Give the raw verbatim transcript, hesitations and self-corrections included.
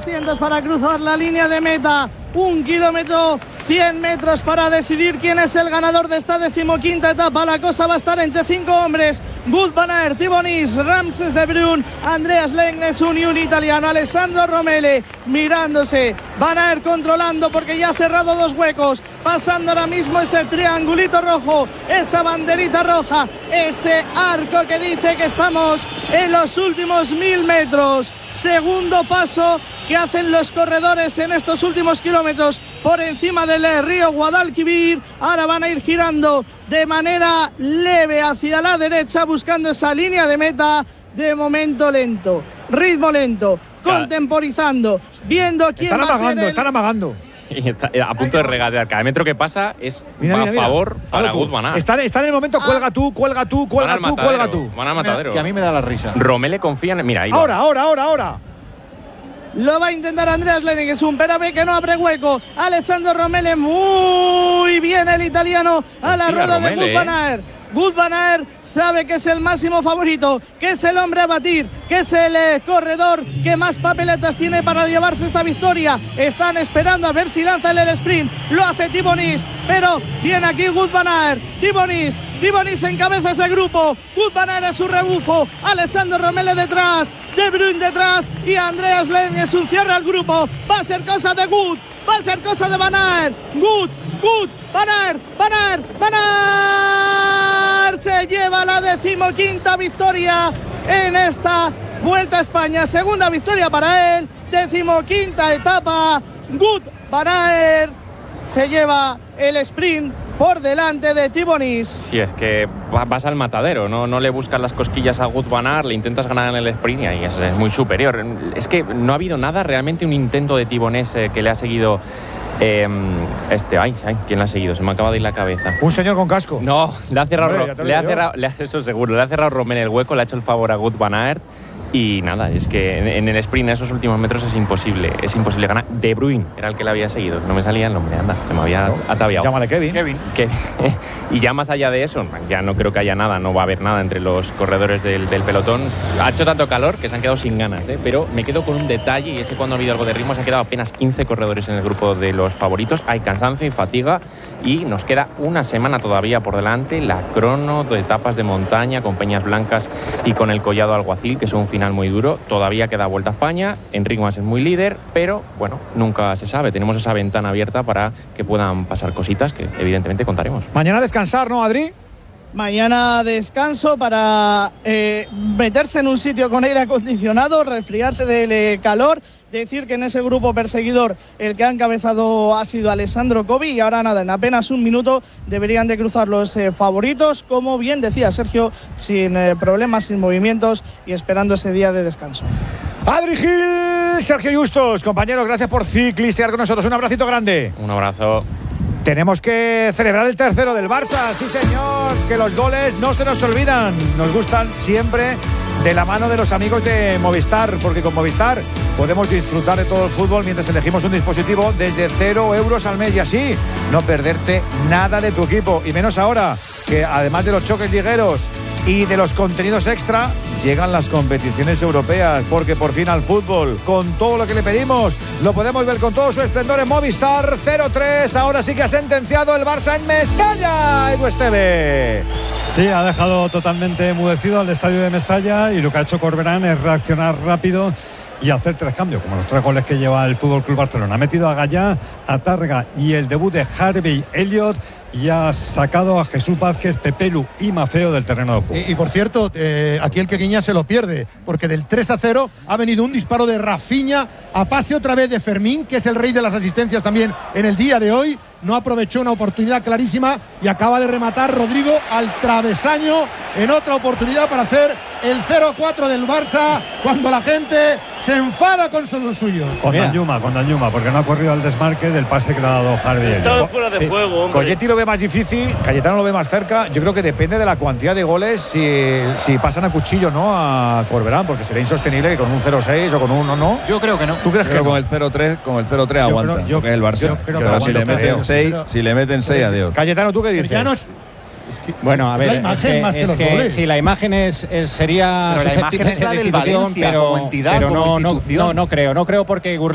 doscientos para cruzar la línea de meta. Un kilómetro, cien metros para decidir quién es el ganador de esta decimoquinta etapa. La cosa va a estar entre cinco hombres: Wout van Aert, Thibaut Nys, Ramses de Bruyne, Andreas Legnesund y un italiano, Alessandro Romele, mirándose. Van Aert controlando porque ya ha cerrado dos huecos, pasando ahora mismo ese triangulito rojo, esa banderita roja, ese arco que dice que estamos en los últimos mil metros. Segundo paso que hacen los corredores en estos últimos kilómetros por encima del río Guadalquivir. Ahora van a ir girando de manera leve hacia la derecha, buscando esa línea de meta. De momento lento, ritmo lento, contemporizando, viendo quién están va amagando, a ser el... están amagando. Y está a punto de regatear. Cada metro que pasa es mira, va mira, a mira. favor para tú. Wout van Aert. Está, está en el momento, cuelga tú, cuelga tú, cuelga tú, cuelga tú. Van al matadero. Que a mí me da la risa. Romele confía en… Mira, ahí va. Ahora, ahora, ahora, ahora. Lo va a intentar Andreas Legnesund, pero ve que no abre hueco. Alessandro Romele, muy bien el italiano a la Hostia, rueda Romele, de Wout van Aert. Wout van Aert sabe que es el máximo favorito, que es el hombre a batir, que es el eh, corredor que más papeletas tiene para llevarse esta victoria. Están esperando a ver si lanza el sprint. Lo hace Thibaut Nys, pero viene aquí Wout van Aert. Thibaut Nys, Thibaut Nys encabeza ese grupo. Wout van Aert es su rebufo. Alessandro Romele detrás, De Bruyne detrás y Andreas Legnesund cierra el grupo. Va a ser cosa de Wout, va a ser cosa de Van Aert. Wout, Wout, Van Aert, Van Aert, Van Aert se lleva la decimoquinta victoria en esta Vuelta a España. Segunda victoria para él, decimoquinta etapa. Wout van Aert se lleva el sprint por delante de Thibaut Nys. Si es que vas al matadero, no, no le buscas las cosquillas a Wout van Aert, le intentas ganar en el sprint y ahí es, es muy superior. Es que no ha habido nada, realmente un intento de Thibaut Nys eh, que le ha seguido… Eh, este, ay, ay, ¿quién le ha seguido? Se me acaba de ir la cabeza. Un señor con casco. No, le ha cerrado, Hombre, le ha cerrado, le ha, eso seguro, le ha cerrado Romele el hueco, le ha hecho el favor a Wout van Aert. Y nada, es que en, en el sprint, en esos últimos metros, es imposible, es imposible ganar. De Bruyne era el que le había seguido, no me salía el nombre, anda, se me había no. ataviado. Llámale Kevin. Kevin. Que, y ya más allá de eso, ya no creo que haya nada, no va a haber nada entre los corredores del, del pelotón. Ha hecho tanto calor que se han quedado sin ganas, ¿eh? Pero me quedo con un detalle, y es que cuando ha habido algo de ritmo se han quedado apenas quince corredores en el grupo de los favoritos. Hay cansancio y fatiga y nos queda una semana todavía por delante, la crono de etapas de montaña con Peñas Blancas y con el Collado Alguacil, que es un final muy duro. Todavía queda Vuelta a España, Enric Mas es muy líder, pero bueno, nunca se sabe. Tenemos esa ventana abierta para que puedan pasar cositas que evidentemente contaremos. Mañana descansar, ¿no, Adri? Mañana descanso para eh, meterse en un sitio con aire acondicionado, resfriarse del eh, calor. Decir que en ese grupo perseguidor el que ha encabezado ha sido Alessandro Covi, y ahora nada, en apenas un minuto deberían de cruzar los eh, favoritos, como bien decía Sergio, sin eh, problemas, sin movimientos y esperando ese día de descanso. Adri Gil, Sergio Justos, compañeros, gracias por ciclistear con nosotros. Un abracito grande. Un abrazo. Tenemos que celebrar el tercero del Barça, sí señor, que los goles no se nos olvidan, nos gustan siempre de la mano de los amigos de Movistar, porque con Movistar podemos disfrutar de todo el fútbol mientras elegimos un dispositivo desde cero euros al mes y así no perderte nada de tu equipo, y menos ahora que además de los choques ligueros y de los contenidos extra, llegan las competiciones europeas, porque por fin al fútbol, con todo lo que le pedimos, lo podemos ver con todo su esplendor en Movistar. Cero tres, ahora sí que ha sentenciado el Barça en Mestalla, Edu Esteve. Sí, ha dejado totalmente enmudecido al estadio de Mestalla, y lo que ha hecho Corberán es reaccionar rápido y hacer tres cambios, como los tres goles que lleva el F C Barcelona. Ha metido a Gallá, a Tárrega y el debut de Harvey Elliott, y ha sacado a Jesús Vázquez, Pepelu y Mafeo del terreno de juego. Y, y por cierto, eh, aquí el Quequiña se lo pierde, porque del tres a cero ha venido un disparo de Rafinha a pase otra vez de Fermín, que es el rey de las asistencias también en el día de hoy. No aprovechó una oportunidad clarísima y acaba de rematar Rodrigo al travesaño en otra oportunidad para hacer el cero a cuatro del Barça, cuando la gente se enfada con los suyos. Con Danjuma, con Danjuma, porque no ha corrido al desmarque del pase que le ha dado Harvey. Estaba fuera de sí. juego, hombre. Colletti lo ve más difícil, Cayetano lo ve más cerca. Yo creo que depende de la cantidad de goles si, si pasan a cuchillo, ¿no?, a Corberán, porque sería insostenible que con un cero seis o con un uno, ¿no? Yo creo que no. ¿Tú crees Pero que no? con el cero tres, con el cero tres Yo aguanta, creo- yo- porque es el Barça. yo creo que Pero si le aguanta. meten seis, Pero- si le meten seis, adiós. Cayetano, ¿tú qué dices? Pero ya no es- Bueno, a ver, la imagen es que, más que es los que goles. sí, la imagen es, es sería Pero la susceptible imagen es la de del discusión, Valencia pero, como entidad, pero como no, no, institución. no, no creo, no creo porque